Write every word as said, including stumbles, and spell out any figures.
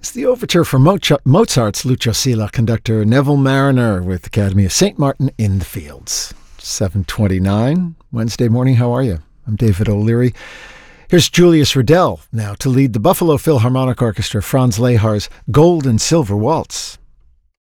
It's the overture for Mozart's Lucio Silla, conductor Neville Marriner with Academy of Saint Martin in the Fields. seven twenty-nine, Wednesday morning. How are you? I'm David O'Leary. Here's Julius Riddell now to lead the Buffalo Philharmonic Orchestra, Franz Lehar's Gold and Silver Waltz.